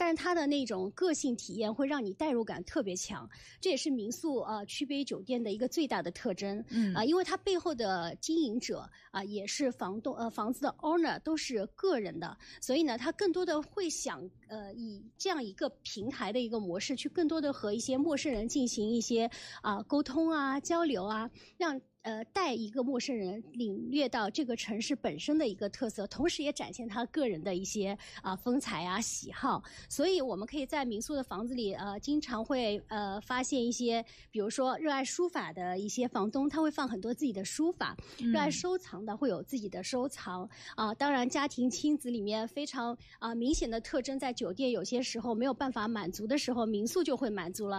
是它的那种个性体验会让你代入感特别强，这也是民宿区别于酒店的一个最大的特征。因为它背后的经营者也是房子的 owner 都是个人的，所以呢，他更多的会想以这样一个平台的一个模式，去更多的和一些陌生人进行一些沟通交流让带一个陌生人领略到这个城市本身的一个特色，同时也展现他个人的一些风采喜好。所以我们可以在民宿的房子里经常会发现一些，比如说热爱书法的一些房东，他会放很多自己的书法，热爱收藏的会有自己的收藏当然家庭亲子里面非常明显的特征，在酒店有些时候没有办法满足的时候，民宿就会满足了。